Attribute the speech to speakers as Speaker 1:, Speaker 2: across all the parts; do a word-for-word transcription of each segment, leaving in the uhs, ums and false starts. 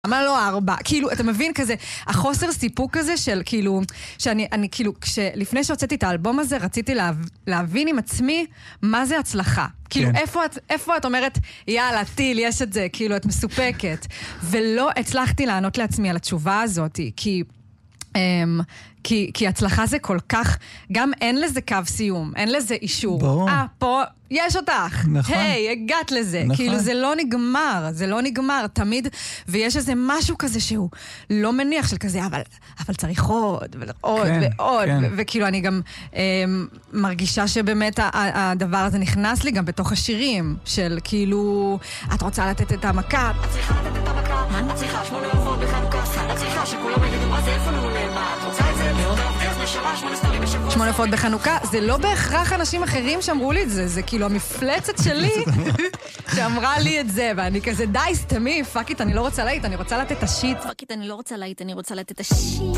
Speaker 1: למה לא ארבע? כאילו, אתה מבין כזה, החוסר סיפוק הזה של כאילו, שאני, אני כאילו, כשלפני שהוצאתי את האלבום הזה, רציתי לה, להבין עם עצמי מה זה הצלחה. כאילו,
Speaker 2: כן.
Speaker 1: איפה את, איפה את אומרת, יאללה, טיל, יש את זה, כאילו, את מסופקת. ולא הצלחתי לענות לעצמי על התשובה הזאת, כי... Um, כי, כי הצלחה זה כל כך, גם אין לזה קו סיום, אין לזה אישור.
Speaker 2: ברור.
Speaker 1: אה, פה יש אותך.
Speaker 2: נכון.
Speaker 1: היי, hey, הגעת לזה.
Speaker 2: נכון.
Speaker 1: כאילו זה לא נגמר, זה לא נגמר, תמיד, ויש איזה משהו כזה שהוא לא מניח של כזה, אבל, אבל צריך עוד, ועוד,
Speaker 2: כן,
Speaker 1: ועוד,
Speaker 2: כן.
Speaker 1: ו- וכאילו אני גם um, מרגישה שבאמת ה- ה- הדבר הזה נכנס לי גם בתוך השירים, של כאילו, את רוצה לתת את המכה, את צריכה לתת את המכה, את צריכה שמונה אורות בחנוכה, את צריכה שכולם יגידו מה זה, איפה נעולה, מה את רוצה את זה? שמונה הופעות בחנוכה, זה לא בהכרח אנשים אחרים שאמרו לי את זה, זה כאילו המפלצת שלי שאמרה לי את זה, ואני כזה די סתמי, פאקית, אני לא רוצה להיט, אני רוצה לתת את השיט.
Speaker 3: פאקית, אני לא רוצה להיט, אני רוצה לתת את השיט.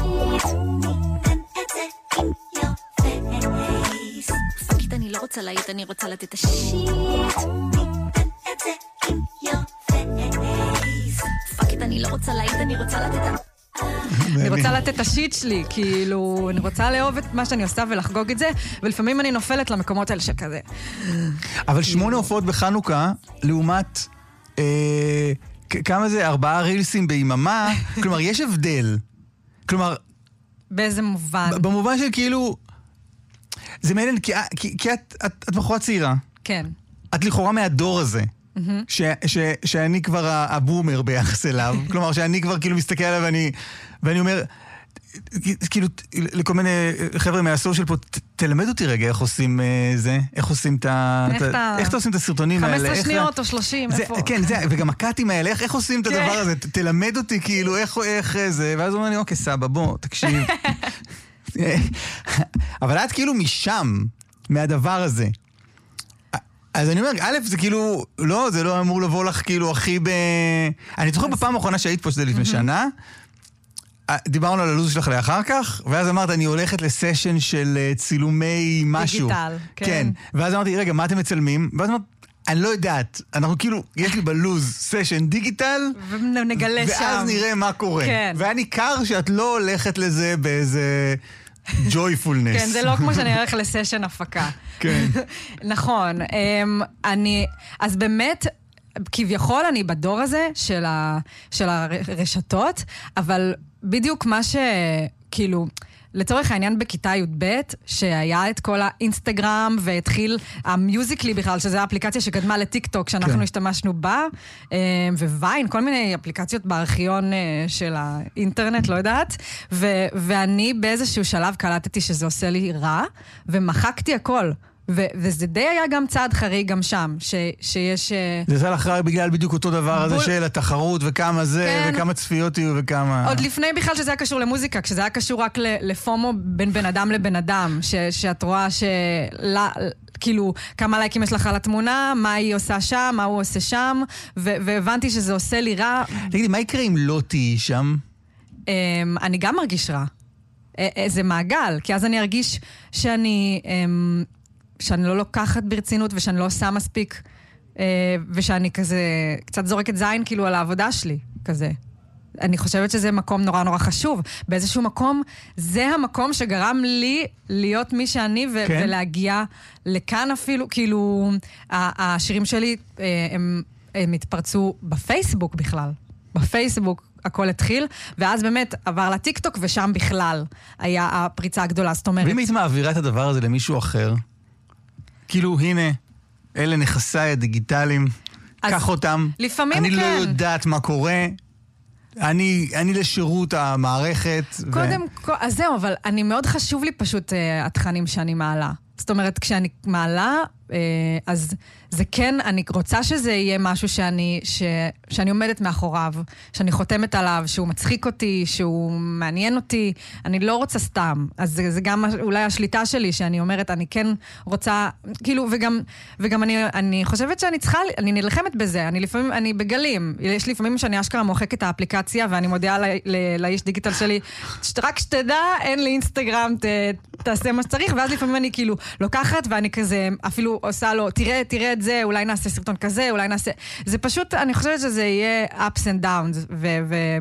Speaker 3: פאקית, אני לא רוצה להיט, אני רוצה לתת את השיט. פאקית, אני לא רוצה להיט, אני רוצה לתת את השיט.
Speaker 1: אני רוצה לתת את השיט שלי, כאילו, אני רוצה לאהוב את מה שאני עושה ולחגוג את זה, ולפעמים אני נופלת למקומות האלה שכזה.
Speaker 2: אבל שמונה הופעות בחנוכה, לעומת, אה, כמה זה? ארבעה רילסים ביממה? כלומר, יש הבדל. כלומר...
Speaker 1: באיזה מובן?
Speaker 2: במובן של כאילו... זה מעניין, כי, כי, כי את, את, את בחורה צעירה.
Speaker 1: כן.
Speaker 2: את לכאורה מהדור הזה. ש, ש, שאני כבר הבומר ביחס אליו, כלומר שאני כבר כאילו מסתכל עליו ואני, ואני אומר, כאילו לכל מיני חבר'ה מהסושיאל פה, ת, תלמד אותי רגע איך עושים זה, איך עושים את ה...
Speaker 1: איך אתה...
Speaker 2: איך אתה עושים את הסרטונים האלה?
Speaker 1: חמש עשרה שניות או שלושים, איפה?
Speaker 2: כן, זה, וגם הקאטים האלה, איך, איך עושים את הדבר הזה? ת, תלמד אותי כאילו איך, איך זה, ואז הוא אומר לי, אוקיי, סבא, בוא, תקשיב. אבל את כאילו משם, מהדבר הזה. אז אני אומר, א', זה כאילו, לא, זה לא אמור לבוא לך כאילו הכי ב... אני זוכר בפעם האחרונה שהיית פה, שזה לפני שנה, דיברנו על הלוז שלך לאחר כך, ואז אמרת, אני הולכת לסשן של צילומי משהו.
Speaker 1: דיגיטל, כן.
Speaker 2: כן. ואז אמרתי, רגע, מה אתם מצלמים? ואז אמרת, אני לא יודעת, אנחנו כאילו, יש לי בלוז סשן דיגיטל,
Speaker 1: ונגלה שם.
Speaker 2: ואז נראה מה קורה.
Speaker 1: כן.
Speaker 2: והיה ניכר שאת לא הולכת לזה באיזה... joyfulness.
Speaker 1: כן, זה לא כמו שאני הולך לסשן הפקה.
Speaker 2: כן.
Speaker 1: נכון. אני, אז באמת, כביכול אני בדור הזה של, ה, של הרשתות, אבל בדיוק מה שכאילו... לצורך העניין בכיתה י' ב' שהיה את כל האינסטגרם והתחיל המיוזיקלי בכלל, שזו האפליקציה שקדמה לטיק טוק שאנחנו כן. השתמשנו בה, וויין, כל מיני אפליקציות בארכיון של האינטרנט, לא יודעת, ו- ואני באיזשהו שלב קלטתי שזה עושה לי רע, ומחקתי הכל. ו- וזה די היה גם צעד חריג גם שם, ש- שיש...
Speaker 2: זה עשה לך רק בגלל בדיוק אותו דבר
Speaker 1: בול...
Speaker 2: הזה של התחרות וכמה זה, כן. וכמה צפיות יהיו וכמה...
Speaker 1: עוד לפני בכלל שזה היה קשור למוזיקה, כשזה היה קשור רק לפומו בין בן אדם לבן אדם, ש- שאת רואה של... כאילו, כמה לייקים יש לך על התמונה, מה היא עושה שם, מה הוא עושה שם, ו- והבנתי שזה עושה לי רע.
Speaker 2: תגידי, מה יקרה אם לא תהיי שם?
Speaker 1: אני גם מרגיש רע. זה מעגל, כי אז אני ארגיש שאני... שאני לא לוקחת ברצינות ושאני לא עושה מספיק, ושאני כזה קצת זורקת זין כאילו על העבודה שלי, כזה. אני חושבת שזה מקום נורא נורא חשוב. באיזשהו מקום, זה המקום שגרם לי להיות מי שאני ו- כן. ולהגיע לכאן אפילו, כאילו, השירים שלי הם, הם התפרצו בפייסבוק בכלל. בפייסבוק הכל התחיל, ואז באמת עבר לטיקטוק ושם בכלל היה הפריצה הגדולה. זאת אומרת...
Speaker 2: ואם היית מעבירה את הדבר הזה למישהו אחר, כאילו, הנה, אלה נכסיי הדיגיטליים, קח אותם.
Speaker 1: לפעמים
Speaker 2: אני
Speaker 1: כן.
Speaker 2: לא יודעת מה קורה, אני, אני לשירות המערכת.
Speaker 1: קודם,
Speaker 2: ו...
Speaker 1: אז זהו, אבל אני מאוד חשוב לי פשוט uh, התכנים שאני מעלה. זאת אומרת, כשאני מעלה, uh, אז זה כן, אני רוצה שזה יהיה משהו שאני, ש, שאני עומדת מאחוריו, שאני חותמת עליו, שהוא מצחיק אותי, שהוא מעניין אותי, אני לא רוצה סתם. אז זה, זה גם אולי השליטה שלי, שאני אומרת, אני כן רוצה, כאילו, וגם, וגם אני, אני חושבת שאני צריכה, אני נלחמת בזה, אני לפעמים, אני בגלים, יש לפעמים שאני אשכרה מוחק את האפליקציה, ואני מודיעה לא, לא, לאיש דיגיטל שלי, רק שתדע, אין לי אינסטגרם, ת, תעשה מה שצריך, ואז לפעמים אני כאילו לוקחת, ואני כזה אפילו עושה לו, תראה, תראה את זה, אולי נעשה סרטון כזה, אולי נעשה... זה פשוט, אני חושבת שזה יהיה ups and downs, ו... ו-